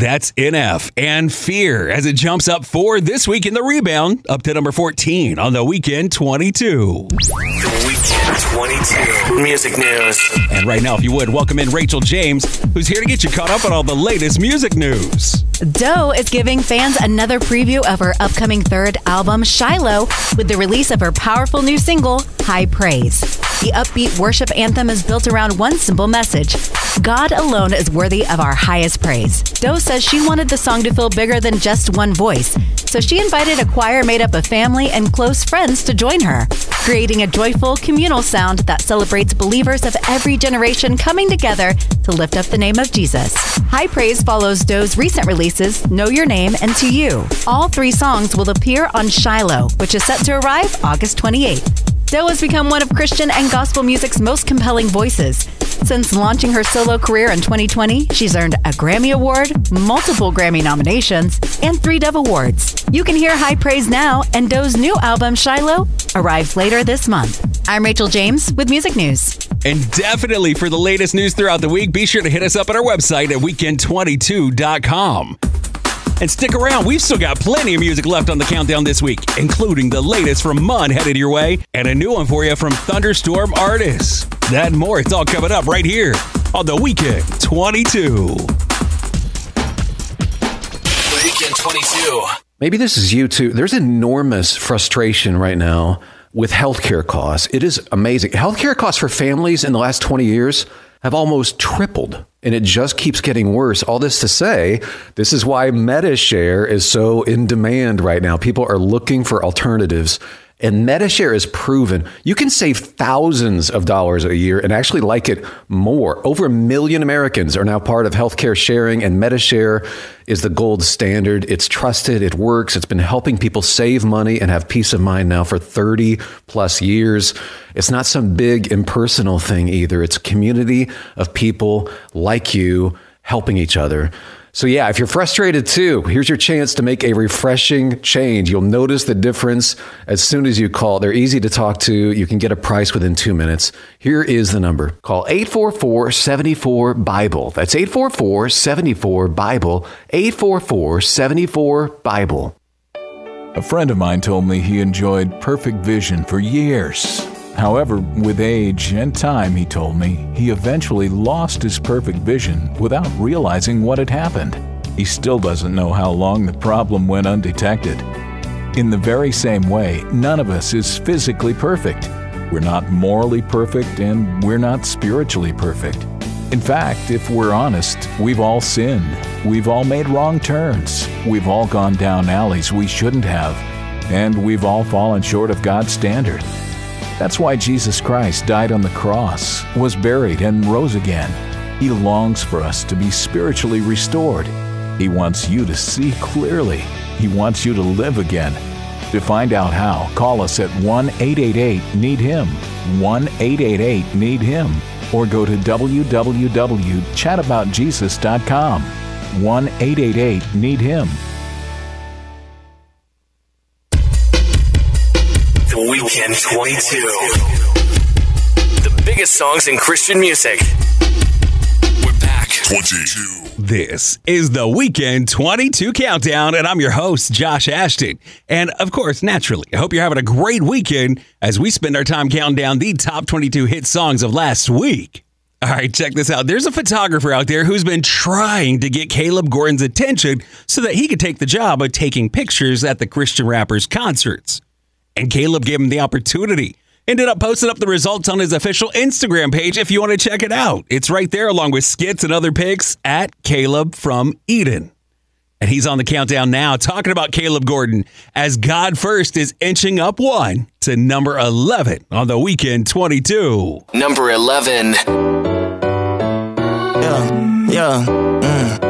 That's NF and Fear as it jumps up 4 this week in the rebound, up to number 14 on the Weekend 22. The Weekend 22 music news. And right now, if you would, welcome in Rachel James, who's here to get you caught up on all the latest music news. Doe is giving fans another preview of her upcoming third album, Shiloh, with the release of her powerful new single, High Praise. The upbeat worship anthem is built around one simple message: God alone is worthy of our highest praise. Doe says she wanted the song to feel bigger than just one voice, so she invited a choir made up of family and close friends to join her, creating a joyful, communal sound that celebrates believers of every generation coming together to lift up the name of Jesus. High Praise follows Doe's recent releases, Know Your Name and To You. All 3 songs will appear on Shiloh, which is set to arrive August 28th. Doe has become one of Christian and gospel music's most compelling voices. Since launching her solo career in 2020, she's earned a Grammy Award, multiple Grammy nominations, and 3 Dove Awards. You can hear High Praise now, and Doe's new album, Shiloh, arrives later this month. I'm Rachel James with Music News. And definitely for the latest news throughout the week, be sure to hit us up at our website at weekend22.com. And stick around, we've still got plenty of music left on the countdown this week, including the latest from Munn headed your way, and a new one for you from Thunderstorm Artists. That and more, it's all coming up right here on the Weekend 22. Weekend 22. Maybe this is you too. There's enormous frustration right now with healthcare costs. It is amazing. Healthcare costs for families in the last 20 years have almost tripled, and it just keeps getting worse. All this to say, this is why MediShare is so in demand right now. People are looking for alternatives, and MediShare is proven you can save thousands of dollars a year and actually like it more. Over 1 million Americans are now part of healthcare sharing, and MediShare is the gold standard. It's trusted. It works. It's been helping people save money and have peace of mind now for 30 plus years. It's not some big impersonal thing either. It's a community of people like you helping each other. So yeah, if you're frustrated too, here's your chance to make a refreshing change. You'll notice the difference as soon as you call. They're easy to talk to. You can get a price within 2 minutes. Here is the number. Call 844-74-BIBLE. That's 844-74-BIBLE. 844-74-BIBLE. A friend of mine told me he enjoyed perfect vision for years. However, with age and time, he told me, he eventually lost his perfect vision without realizing what had happened. He still doesn't know how long the problem went undetected. In the very same way, none of us is physically perfect. We're not morally perfect, and we're not spiritually perfect. In fact, if we're honest, we've all sinned. We've all made wrong turns. We've all gone down alleys we shouldn't have. And we've all fallen short of God's standard. That's why Jesus Christ died on the cross, was buried, and rose again. He longs for us to be spiritually restored. He wants you to see clearly. He wants you to live again. To find out how, call us at 1-888-NEED-HIM, 1-888-NEED-HIM, or go to www.chataboutjesus.com, 1-888-NEED-HIM. The Weekend 22. The biggest songs in Christian music. We're back. 22. This is the Weekend 22 Countdown, and I'm your host, Josh Ashton. And of course, naturally, I hope you're having a great weekend as we spend our time counting down the top 22 hit songs of last week. All right, check this out. There's a photographer out there who's been trying to get Caleb Gordon's attention so that he could take the job of taking pictures at the Christian rapper's concerts. And Caleb gave him the opportunity. Ended up posting up the results on his official Instagram page if you want to check it out. It's right there along with skits and other pics at Caleb from Eden. And he's on the countdown now talking about Caleb Gordon as God First is inching up 1 to number 11 on the Weekend 22. Number 11. Yeah.